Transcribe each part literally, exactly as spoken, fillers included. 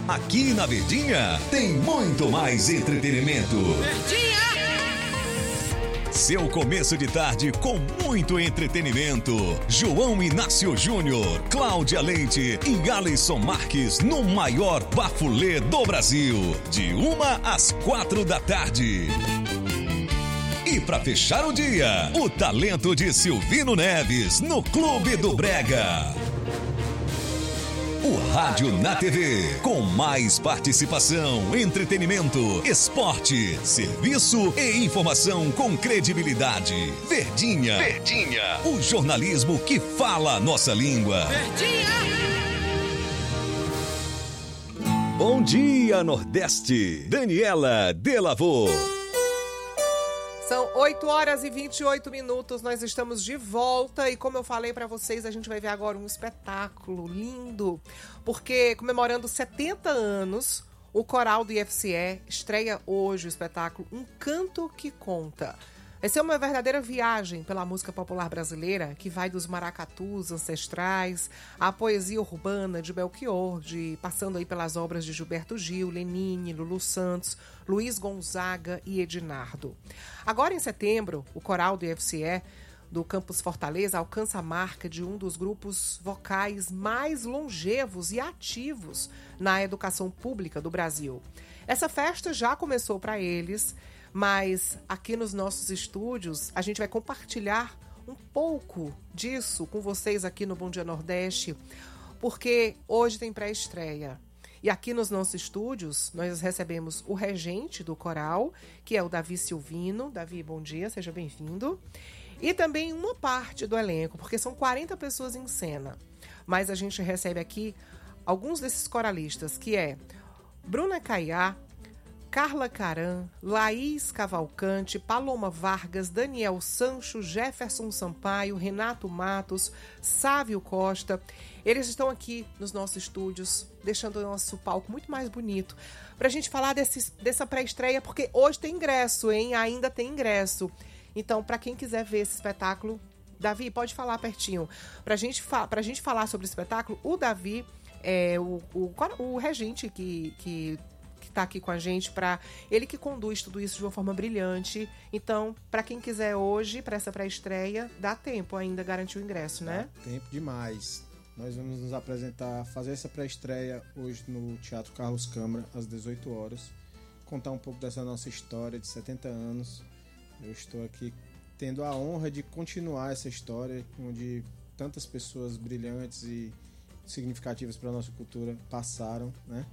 Aqui na Verdinha tem muito mais entretenimento. Verdinha! Seu começo de tarde com muito entretenimento. João Inácio Júnior, Cláudia Leite e Alisson Marques no maior bafulê do Brasil. De uma às quatro da tarde. E para fechar o dia, o talento de Silvino Neves no Clube do Brega. O rádio na T V, com mais participação, entretenimento, esporte, serviço e informação com credibilidade. Verdinha. Verdinha. O jornalismo que fala a nossa língua. Verdinha! Bom dia, Nordeste. Daniela Delavô. São oito horas e vinte e oito minutos, nós estamos de volta e como eu falei para vocês, a gente vai ver agora um espetáculo lindo, porque comemorando setenta anos, o coral do I F C E estreia hoje o espetáculo Um Canto que Conta. Vai ser uma verdadeira viagem pela música popular brasileira, que vai dos maracatus ancestrais à poesia urbana de Belchior, de, passando aí pelas obras de Gilberto Gil, Lenine, Lulu Santos, Luiz Gonzaga e Edinardo. Agora em setembro, o coral do I F C E do Campus Fortaleza alcança a marca de um dos grupos vocais mais longevos e ativos na educação pública do Brasil. Essa festa já começou para eles, mas aqui nos nossos estúdios a gente vai compartilhar um pouco disso com vocês aqui no Bom Dia Nordeste, porque hoje tem pré-estreia. E aqui nos nossos estúdios nós recebemos o regente do coral, que é o Davi Silvino. Davi, bom dia, seja bem-vindo. E também uma parte do elenco, porque são quarenta pessoas em cena. Mas a gente recebe aqui alguns desses coralistas, que é Bruna Caiá, Carla Caran, Laís Cavalcante, Paloma Vargas, Daniel Sancho, Jefferson Sampaio, Renato Matos, Sávio Costa. Eles estão aqui nos nossos estúdios, deixando o nosso palco muito mais bonito, para a gente falar desse, dessa pré-estreia, porque hoje tem ingresso, hein? Ainda tem ingresso. Então, para quem quiser ver esse espetáculo, Davi, pode falar pertinho. Para gente fa- a gente falar sobre o espetáculo, o Davi é o, o, o regente que... que está aqui com a gente, para ele que conduz tudo isso de uma forma brilhante. Então, para quem quiser hoje, para essa pré-estreia, dá tempo ainda garantir o ingresso, né? Dá tempo demais. Nós vamos nos apresentar, fazer essa pré-estreia hoje no Teatro Carlos Câmara, às dezoito horas. Contar um pouco dessa nossa história de setenta anos. Eu estou aqui tendo a honra de continuar essa história, onde tantas pessoas brilhantes e significativas para a nossa cultura passaram, né?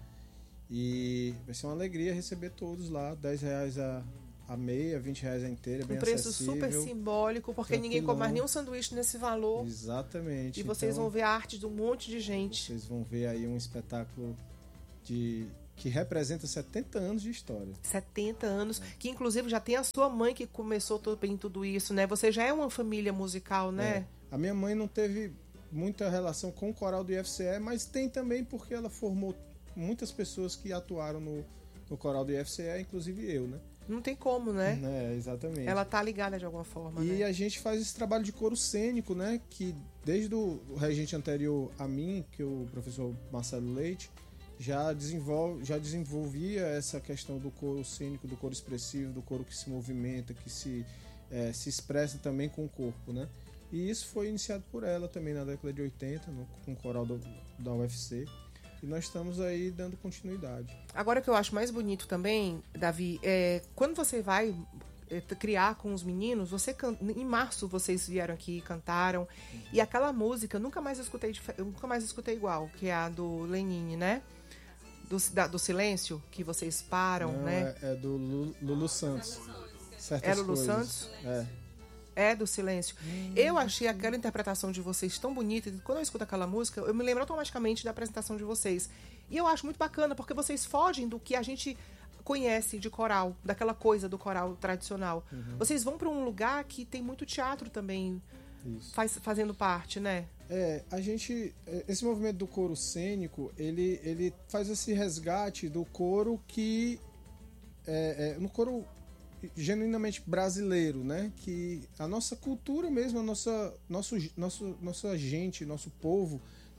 E vai ser uma alegria receber todos lá, dez reais a, a meia, vinte reais a inteira, bem um preço acessível. super simbólico, porque tranquilão. Ninguém come mais nenhum sanduíche nesse valor. Exatamente. E vocês então, vão ver a arte de um monte de gente. Vocês vão ver aí um espetáculo de, que representa setenta anos de história. setenta anos, que inclusive já tem a sua mãe que começou também tudo isso, né? Você já é uma família musical, né? É. A minha mãe não teve muita relação com o coral do I F C E, mas tem também porque ela formou muitas pessoas que atuaram no, no coral do I F C E, inclusive eu, né? Não tem como, né? É, exatamente. Ela tá ligada de alguma forma, E né? a gente faz esse trabalho de coro cênico, né? Que desde o regente anterior a mim, que é o professor Marcelo Leite, já, desenvolve, já desenvolvia essa questão do coro cênico, do coro expressivo, do coro que se movimenta, que se, é, se expressa também com o corpo, né? E isso foi iniciado por ela também na década de oitenta, no, com o coral do, da U F C. E nós estamos aí dando continuidade. Agora, o que eu acho mais bonito também, Davi, é quando você vai é, criar com os meninos, você can... em março vocês vieram aqui e cantaram, uhum. E aquela música, eu nunca mais escutei, eu nunca mais escutei igual, que é a do Lenine, né? Do, da, do silêncio, que vocês param, Não, né? É, é do Lulu, Lulu Santos. Certas é Lulu coisas. Santos? É. É do silêncio. Hum, eu achei aquela interpretação de vocês tão bonita. E quando eu escuto aquela música, eu me lembro automaticamente da apresentação de vocês. E eu acho muito bacana, porque vocês fogem do que a gente conhece de coral, daquela coisa do coral tradicional. Uhum. Vocês vão para um lugar que tem muito teatro também faz, fazendo parte, né? É, a gente... Esse movimento do coro cênico, ele, ele faz esse resgate do coro que... É, é, no coro... genuinamente brasileiro, né? Que a nossa cultura mesmo, a nossa, nosso, nosso, nossa gente, nosso povo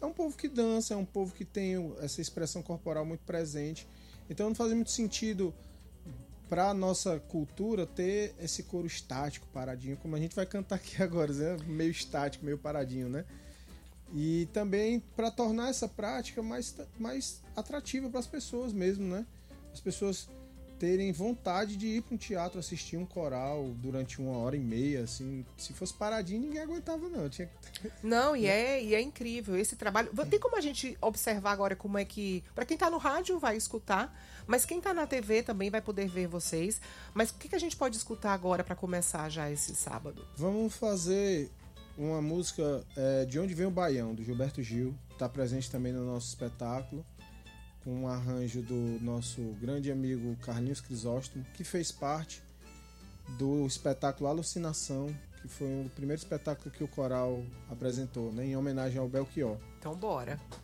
é um povo que dança, é um povo que tem essa expressão corporal muito presente. Então não faz muito sentido para a nossa cultura ter esse coro estático, paradinho, como a gente vai cantar aqui agora, né? Meio estático, meio paradinho, né? E também para tornar essa prática mais, mais atrativa para as pessoas mesmo, né? As pessoas terem vontade de ir para um teatro assistir um coral durante uma hora e meia, assim. Se fosse paradinho, ninguém aguentava, não. Tinha... Não, e é, e é incrível esse trabalho. Tem como a gente observar agora como é que... Para quem tá no rádio vai escutar, mas quem tá na T V também vai poder ver vocês. Mas o que, que a gente pode escutar agora para começar já esse sábado? Vamos fazer uma música é, De Onde Vem o Baião, do Gilberto Gil. Está presente também no nosso espetáculo, com um arranjo do nosso grande amigo Carlinhos Crisóstomo, que fez parte do espetáculo Alucinação, que foi o primeiro espetáculo que o coral apresentou, né, em homenagem ao Belchior. Então bora!